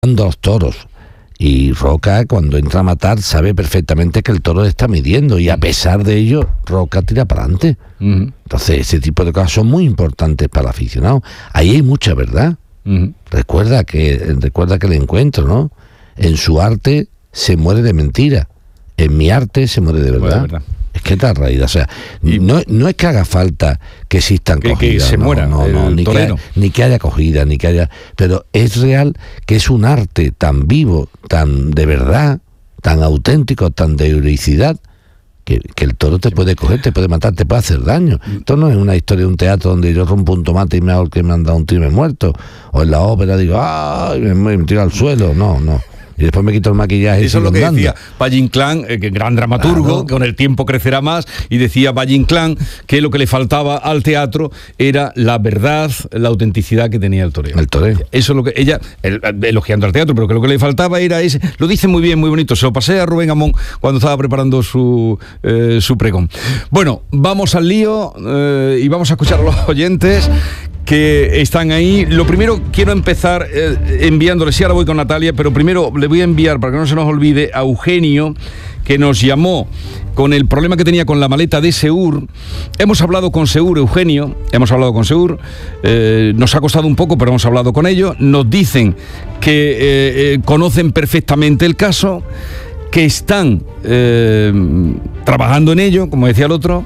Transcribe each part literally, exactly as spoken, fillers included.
los toros. Y Roca, cuando entra a matar, sabe perfectamente que el toro está midiendo, y a pesar de ello, Roca tira para adelante. Uh-huh. Entonces, ese tipo de cosas son muy importantes para el aficionado. Ahí hay mucha verdad. Uh-huh. Recuerda que, recuerda que el encuentro, ¿no? En su arte se muere de mentira. En mi arte se muere de verdad. Bueno, de verdad. Es que está raída, o sea, y no, no es que haga falta que existan que, cogidas, que se no, muera, no, no, ni que, haya, ni que haya cogida, ni que haya, pero es real que es un arte tan vivo, tan de verdad, tan auténtico, tan de heroicidad, que, que el toro te puede coger, te puede matar, te puede hacer daño. Esto no es una historia de un teatro donde yo rompo un tomate y me hago que me han dado un tiro y me he muerto, o en la ópera digo, ¡ay! Me, me tiro al suelo, no, no. Y después me quito el maquillaje. Eso y es lo que andando. decía Valle Inclán, eh, que gran dramaturgo, claro, que con el tiempo crecerá más, y decía Valle Inclán que lo que le faltaba al teatro era la verdad, la autenticidad que tenía el toreo. El toreo. Eso es lo que ella, el, elogiando al teatro, pero que lo que le faltaba era ese, lo dice muy bien, muy bonito, se lo pasé a Rubén Amón cuando estaba preparando su, eh, su pregón. Bueno, vamos al lío eh, y vamos a escuchar a los oyentes que están ahí. Lo primero, quiero empezar eh, enviándole, sí, ahora voy con Natalia, pero primero le voy a enviar, para que no se nos olvide, a Eugenio, que nos llamó con el problema que tenía con la maleta de Seur. Hemos hablado con Seur, Eugenio, hemos hablado con Seur, eh, nos ha costado un poco, pero hemos hablado con ellos. Nos dicen que eh, eh, conocen perfectamente el caso, que están eh, trabajando en ello, como decía el otro,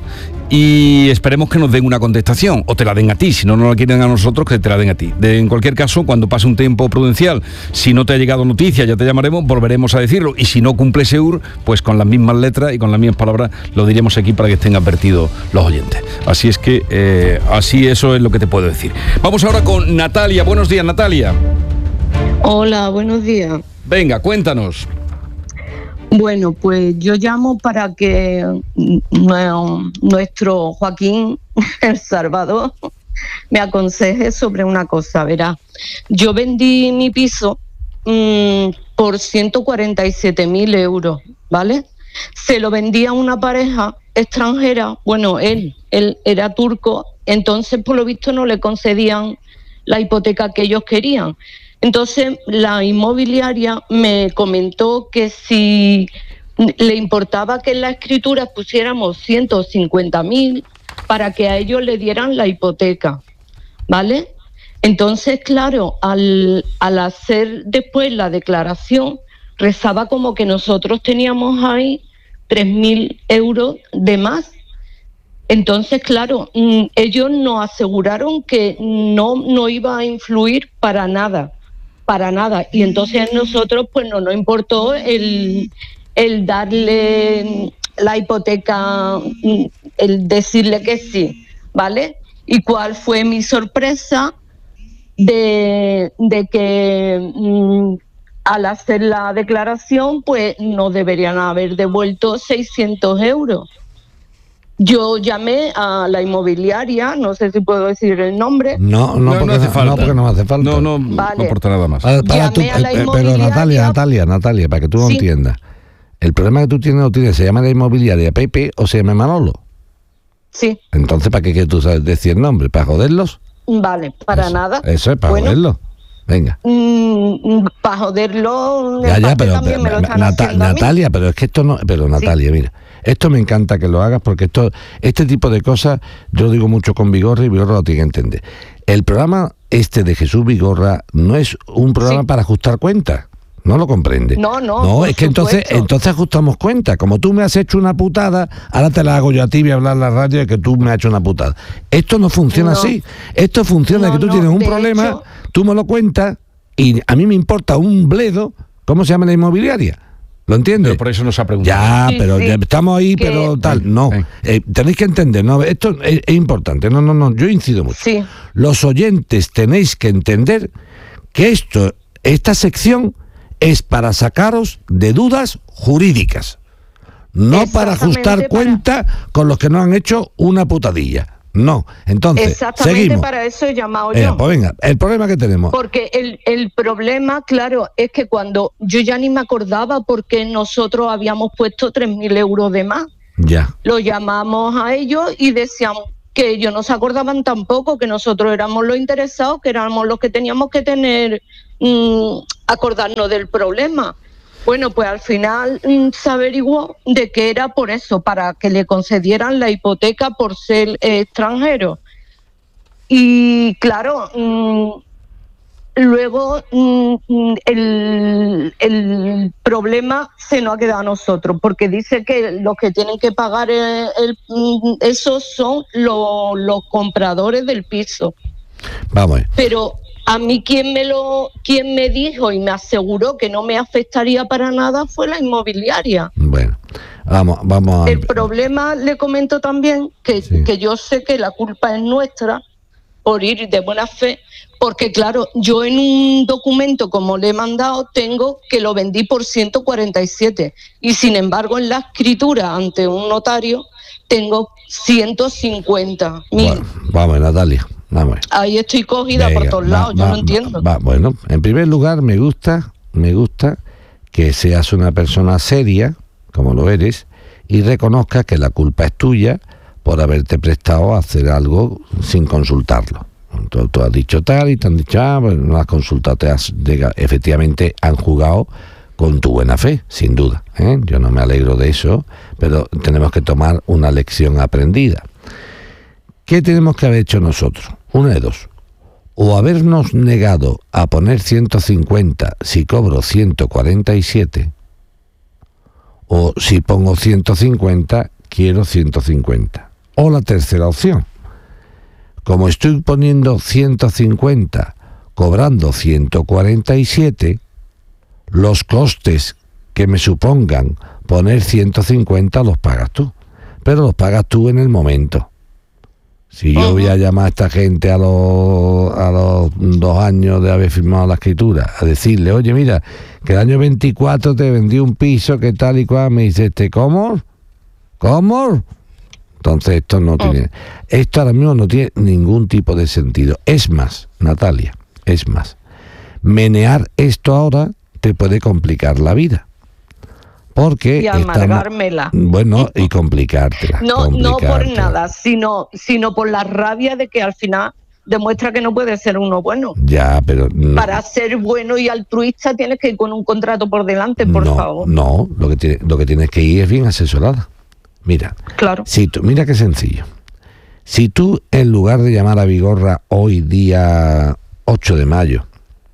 y esperemos que nos den una contestación, o te la den a ti, si no nos la quieren a nosotros, que te la den a ti. De, en cualquier caso, cuando pase un tiempo prudencial, si no te ha llegado noticia, ya te llamaremos, volveremos a decirlo, y si no cumple Seur, pues con las mismas letras y con las mismas palabras lo diremos aquí para que estén advertidos los oyentes. Así es que, eh, así eso es lo que te puedo decir. Vamos ahora con Natalia. Buenos días, Natalia. Hola, buenos días. Venga, cuéntanos. Bueno, pues yo llamo para que nuestro Joaquín El Salvador me aconseje sobre una cosa. Verá, yo vendí mi piso mmm, por ciento cuarenta y siete mil euros, ¿vale? Se lo vendí a una pareja extranjera. Bueno, él, él era turco, entonces por lo visto no le concedían la hipoteca que ellos querían. Entonces la inmobiliaria me comentó que si le importaba que en la escritura pusiéramos ciento cincuenta mil para que a ellos le dieran la hipoteca, ¿vale? Entonces, claro, al, al hacer después la declaración, rezaba como que nosotros teníamos ahí tres mil euros de más. Entonces, claro, ellos nos aseguraron que no, no iba a influir para nada. Para nada. Y entonces nosotros pues no nos importó el, el darle la hipoteca, el decirle que sí, ¿vale? ¿Y cuál fue mi sorpresa? De, de que mmm, al hacer la declaración pues nos deberían haber devuelto seiscientos euros. Yo llamé a la inmobiliaria, no sé si puedo decir el nombre. No, no, no, porque, no, hace falta. no porque no hace falta. No, no, vale. No aporta nada más. Para, para tú, eh, pero Natalia, Natalia, Natalia, para que tú lo ¿sí? entiendas. El problema que tú tienes no tienes, ¿se llama la inmobiliaria Pepe o se llama Manolo? Sí. Entonces, ¿para qué quieres tú sabes decir el nombre? ¿Para joderlos? Vale, para eso, nada. Eso es para bueno, joderlos. Venga. Mmm, para joderlo. Ya, ya, pero, pero me Nata- Natalia, pero es que esto no. Pero Natalia, sí. mira. Esto me encanta que lo hagas porque esto, este tipo de cosas, yo digo mucho con Vigorra y Vigorra lo tiene que entender. El programa este de Jesús Vigorra no es un programa sí. para ajustar cuentas. No lo comprende. No, no. No, es que entonces, entonces ajustamos cuentas. Como tú me has hecho una putada, ahora te la hago yo a ti, voy a hablar en la radio de que tú me has hecho una putada. Esto no funciona no. así. Esto funciona no, de que tú no, tienes un problema, hecho... tú me lo cuentas y a mí me importa un bledo, ¿cómo se llama la inmobiliaria? ¿Lo entiendes? Pero por eso nos ha preguntado. Ya, sí, pero sí. ya estamos ahí, ¿qué? Pero tal, no. Sí. Eh, tenéis que entender, no, esto es, es importante, no, no, no, yo incido mucho. Sí. Los oyentes tenéis que entender que esto, esta sección es para sacaros de dudas jurídicas, no para ajustar para... cuenta con los que no han hecho una putadilla. No, entonces, exactamente seguimos. Para eso he llamado eh, yo. Pues venga, el problema que tenemos. Porque el, el problema, claro, es que cuando yo ya ni me acordaba porque nosotros habíamos puesto tres mil euros de más. Ya. Lo llamamos a ellos y decíamos que ellos no se acordaban tampoco, que nosotros éramos los interesados, que éramos los que teníamos que tener mmm, acordarnos del problema. Bueno, pues al final mmm, se averiguó de que era por eso, para que le concedieran la hipoteca por ser eh, extranjero. Y claro, mmm, luego mmm, el, el problema se nos ha quedado a nosotros, porque dice que los que tienen que pagar el, el, esos son lo, los compradores del piso. Vamos. Pero a mí quien me lo, quien me dijo y me aseguró que no me afectaría para nada fue la inmobiliaria. Bueno, vamos, vamos. A... El problema, le comento también, que, sí. que yo sé que la culpa es nuestra por ir de buena fe, porque claro, yo en un documento como le he mandado tengo que lo vendí por ciento cuarenta y siete y sin embargo en la escritura ante un notario tengo ciento cincuenta mil. Bueno, vamos, Natalia. Vamos. Ahí estoy cogida Venga, por todos lados, va, yo va, no entiendo. Va, bueno, en primer lugar me gusta, me gusta que seas una persona seria, como lo eres, y reconozcas que la culpa es tuya por haberte prestado a hacer algo sin consultarlo. Tú, tú has dicho tal y te han dicho, ah, bueno, no has consultado, te has, efectivamente han jugado con tu buena fe, sin duda, ¿eh? Yo no me alegro de eso, pero tenemos que tomar una lección aprendida. ¿Qué tenemos que haber hecho nosotros? Una de dos. O habernos negado a poner ciento cincuenta si cobro ciento cuarenta y siete, o si pongo ciento cincuenta, quiero ciento cincuenta. O la tercera opción. Como estoy poniendo ciento cincuenta, cobrando ciento cuarenta y siete, los costes que me supongan poner ciento cincuenta los pagas tú. Pero los pagas tú en el momento. Si yo voy a llamar a esta gente a los, a los dos años de haber firmado la escritura, a decirle, oye, mira, que el año veinticuatro te vendí un piso, que tal y cual, me dice este, ¿cómo? ¿Cómo? Entonces esto no tiene, esto ahora mismo no tiene ningún tipo de sentido. Es más, Natalia, es más, menear esto ahora te puede complicar la vida. Porque y amargármela. Estamos, bueno, y complicártela. No, complicártela. No por nada, sino, sino por la rabia de que al final demuestra que no puede ser uno bueno. Ya, pero... No. Para ser bueno y altruista tienes que ir con un contrato por delante, por no, favor. No, lo que, tiene, lo que tienes que ir es bien asesorada. Mira, claro. Si tú, mira qué sencillo. Si tú, en lugar de llamar a Vigorra hoy, día ocho de mayo,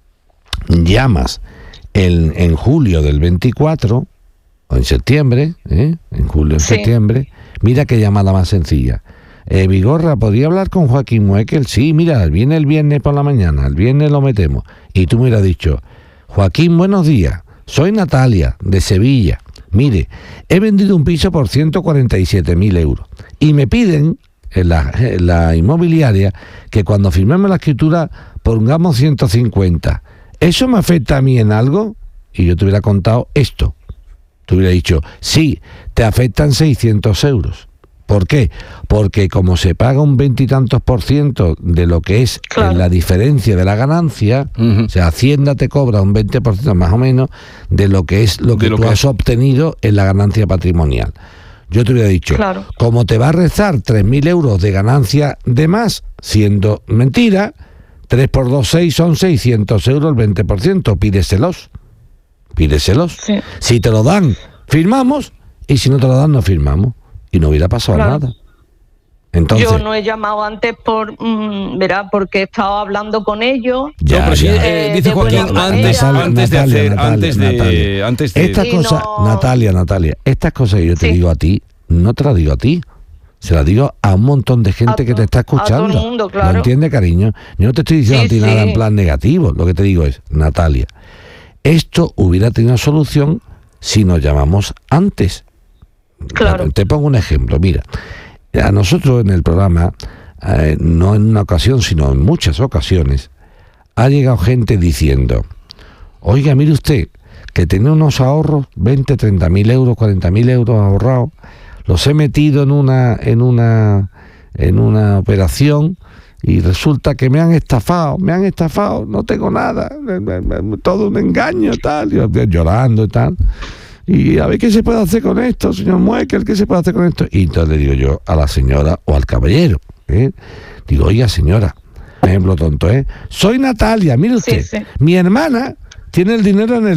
llamas en, en julio del veinticuatro... o en septiembre, ¿eh? en julio, en sí. septiembre, mira qué llamada más sencilla. Eh, Vigorra, ¿podría hablar con Joaquín Muekel? Sí, mira, viene el viernes por la mañana, el viernes lo metemos. Y tú me hubieras dicho, Joaquín, buenos días, soy Natalia, de Sevilla. Mire, he vendido un piso por ciento cuarenta y siete mil euros. Y me piden, en la, en la inmobiliaria, que cuando firmemos la escritura pongamos ciento cincuenta. ¿Eso me afecta a mí en algo? Y yo te hubiera contado esto. Te hubiera dicho, sí, te afectan seiscientos euros. ¿Por qué? Porque como se paga un veintitantos por ciento de lo que es claro. la diferencia de la ganancia, uh-huh. o sea, Hacienda te cobra un veinte por ciento más o menos de lo que es lo que lo tú que has es. obtenido en la ganancia patrimonial. Yo te hubiera dicho, claro. como te va a rezar tres mil euros de ganancia de más, siendo mentira, tres por dos, seis, son seiscientos euros el veinte por ciento, pídeselos. Pídeselos. Sí. Si te lo dan, firmamos, y si no te lo dan, no firmamos. Y no hubiera pasado claro. nada. Entonces, yo no he llamado antes por, mmm, verá, porque he estado hablando con ellos. Ya, no, pero si, eh, dice Joaquín, antes, Natalia, antes de hacer, Natalia, antes de, Natalia. antes de... Estas cosas, no... Natalia, Natalia, estas cosas que yo te sí. digo a ti, no te las digo a ti. Se las digo a un montón de gente a que te está escuchando. A todo el mundo, claro. ¿Lo entiende, cariño? Yo no te estoy diciendo sí, a ti sí. nada en plan negativo. Lo que te digo es, Natalia, esto hubiera tenido solución si nos llamamos antes. Claro. Te pongo un ejemplo. Mira, a nosotros en el programa, eh, no en una ocasión, sino en muchas ocasiones, ha llegado gente diciendo, oiga, mire usted, que tenía unos ahorros, veinte, treinta mil euros, cuarenta mil euros ahorrados, los he metido en una, en una, en una operación y resulta que me han estafado, me han estafado, no tengo nada, todo un engaño, tal, y llorando y tal. Y a ver qué se puede hacer con esto, señor Muekel, qué se puede hacer con esto. Y entonces le digo yo a la señora o al caballero, ¿eh? digo, oiga señora, ejemplo tonto, ¿eh? Soy Natalia, mire usted, sí, sí. mi hermana tiene el dinero en el